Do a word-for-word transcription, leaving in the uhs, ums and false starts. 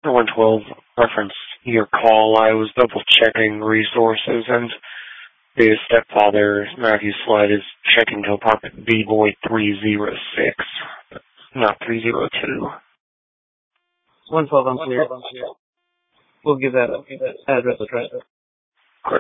one twelve, reference your call. I was double checking resources, and the stepfather, Matthew's flight, is checking to apartment B-Boy three oh six, not three oh two. one twelve, I'm clear. We'll give that address a try.